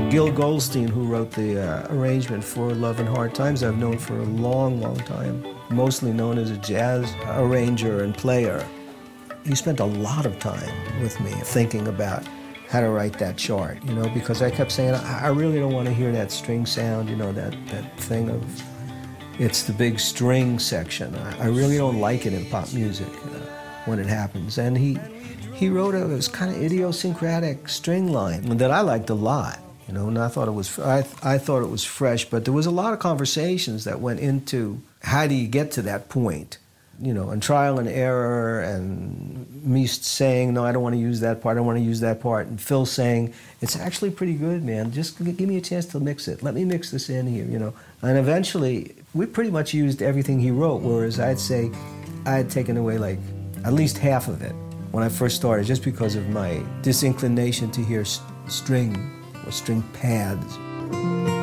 Gil Goldstein, who wrote the arrangement for Love and Hard Times, I've known for a long, long time, mostly known as a jazz arranger and player. He spent a lot of time with me thinking about how to write that chart, you know, because I kept saying, I really don't want to hear that string sound, you know, that thing of, it's the big string section. I really don't like it in pop music when it happens. And he wrote this kind of idiosyncratic string line that I liked a lot, you know, and I thought it was fresh, but there was a lot of conversations that went into how do you get to that point, you know, and trial and error, and me saying, no, I don't want to use that part, I don't want to use that part, and Phil saying, it's actually pretty good, man, just give me a chance to mix it, let me mix this in here, you know. And eventually, we pretty much used everything he wrote, whereas I'd say I had taken away like at least half of it when I first started, just because of my disinclination to hear string or string pads.